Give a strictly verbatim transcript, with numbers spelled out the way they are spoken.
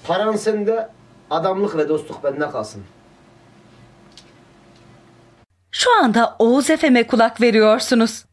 Paran sende, adamlık ve dostluk bende kalsın. Şu anda Oğuz Efem'e kulak veriyorsunuz.